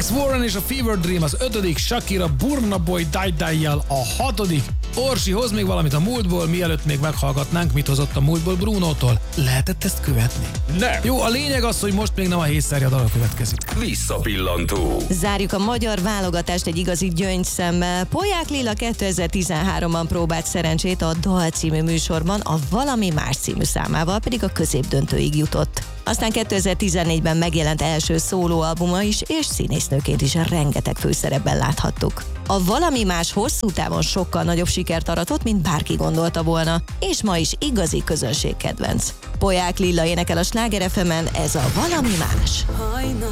Alex Warren és a Fever Dream az 5., Shakira Burna Boy Die Die-jal a 6. Orsi, hoz még valamit a múltból, mielőtt még meghallgatnánk, mit hozott a múltból Brunótól. Lehetett ezt követni? Nem. Jó, a lényeg az, hogy most még nem a hétszerje dal következik. Visszapillantó. Zárjuk a magyar válogatást egy igazi gyöngyszemmel. Polyák Lilla 2013-ban próbált szerencsét a Dal című műsorban, a Valami más című számával pedig a középdöntőig jutott. Aztán 2014-ben megjelent első szólóalbuma is, és színésznőként is rengeteg főszerepben láthattuk. A Valami más hosszú távon sokkal nagyobb sikert aratott, mint bárki gondolta volna, és ma is igazi közönségkedvenc. Polyák Lilla énekel a Sláger FM-en, ez a Valami más.